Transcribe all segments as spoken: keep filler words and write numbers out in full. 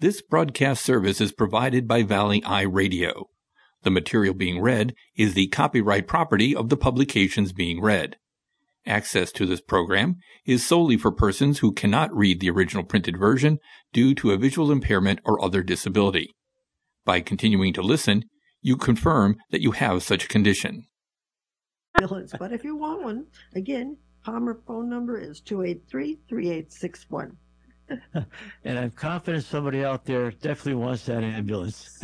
This broadcast service is provided by Valley Eye Radio. The material being read is the copyright property of the publications being read. Access to this program is solely for persons who cannot read the original printed version due to a visual impairment or other disability. By continuing to listen, you confirm that you have such a condition. But if you want one, again, Palmer phone number is two eight three, three eight six one. And I'm confident somebody out there definitely wants that ambulance.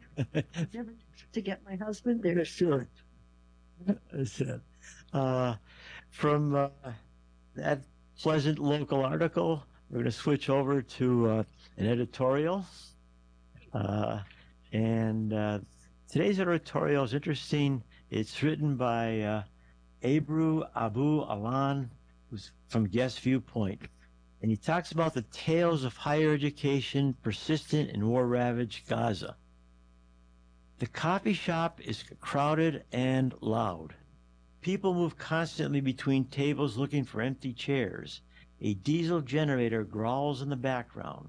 To get my husband there. Sure. That's it. Uh, from uh, that pleasant local article, we're going to switch over to uh, an editorial. Uh, and uh, today's editorial is interesting. It's written by uh, Ebru Abu Alan, who's from Guest Viewpoint. And he talks about the tales of higher education persistent in war-ravaged Gaza. The coffee shop is crowded and loud. People move constantly between tables looking for empty chairs. A diesel generator growls in the background.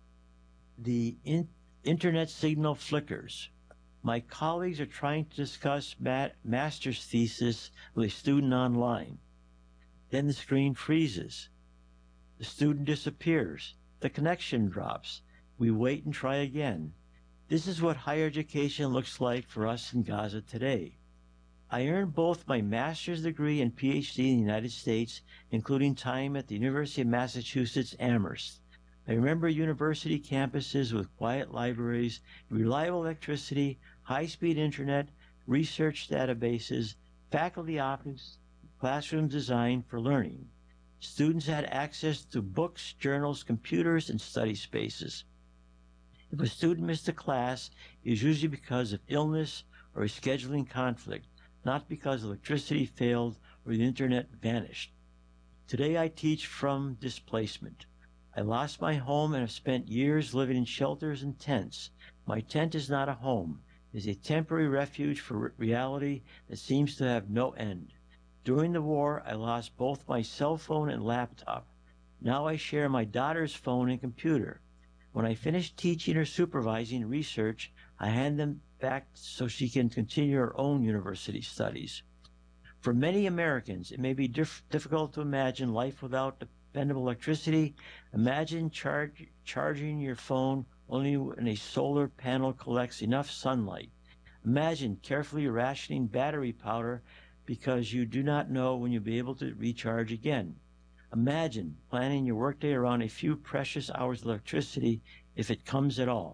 The in internet signal flickers. My colleagues are trying to discuss ma master's thesis with a student online. Then the screen freezes. The student disappears. The connection drops. We wait and try again. This is what higher education looks like for us in Gaza today. I earned both my master's degree and P H D in the United States, including time at the University of Massachusetts Amherst. I remember university campuses with quiet libraries, reliable electricity, high-speed internet, research databases, faculty office, classrooms designed for learning. Students had access to books, journals, computers, and study spaces. If a student missed a class, it was usually because of illness or a scheduling conflict, not because electricity failed or the internet vanished. Today I teach from displacement. I lost my home and have spent years living in shelters and tents. My tent is not a home. It is a temporary refuge for reality that seems to have no end. During the war, I lost both my cell phone and laptop. Now I share my daughter's phone and computer. When I finish teaching or supervising research, I hand them back so she can continue her own university studies. For many Americans, it may be diff difficult to imagine life without dependable electricity. Imagine charge, charging your phone only when a solar panel collects enough sunlight. Imagine carefully rationing battery power because you do not know when you'll be able to recharge again. Imagine planning your workday around a few precious hours of electricity if it comes at all.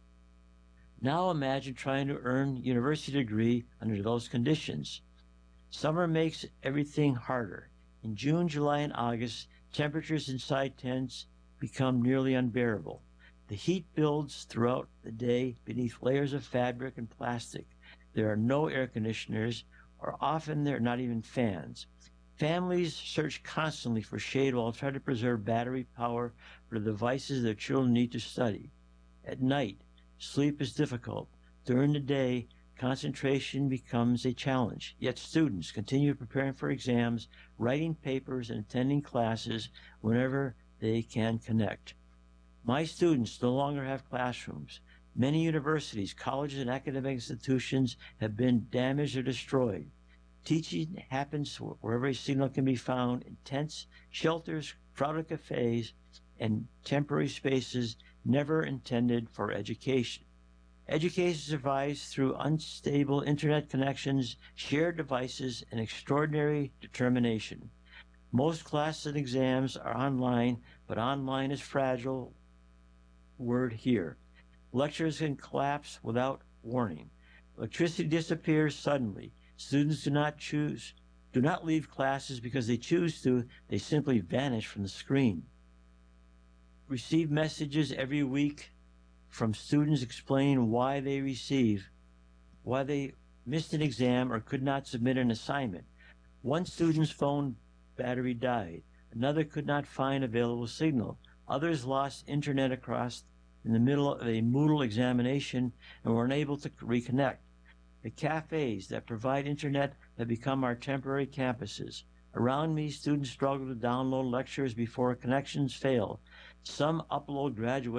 Now imagine trying to earn a university degree under those conditions. Summer makes everything harder. In June, July, and August, temperatures inside tents become nearly unbearable. The heat builds throughout the day beneath layers of fabric and plastic. There are no air conditioners, or often there are not even fans. Families search constantly for shade while trying to preserve battery power for the devices their children need to study. At night, sleep is difficult. During the day, concentration becomes a challenge. Yet students continue preparing for exams, writing papers, and attending classes whenever they can connect. My students no longer have classrooms. Many universities, colleges, and academic institutions have been damaged or destroyed. Teaching happens wherever a signal can be found, in tents, shelters, crowded cafes, and temporary spaces never intended for education. Education survives through unstable internet connections, shared devices, and extraordinary determination. Most classes and exams are online, but online is fragile. Word here. Lectures can collapse without warning. Electricity disappears suddenly. Students do not choose, do not leave classes because they choose to, they simply vanish from the screen. Receive messages every week from students explaining why they receive, why they missed an exam or could not submit an assignment. One student's phone battery died. Another could not find available signal. Others lost internet across in the middle of a Moodle examination and were unable to reconnect. The cafes that provide internet have become our temporary campuses. Around me, students struggle to download lectures before connections fail. Some upload graduation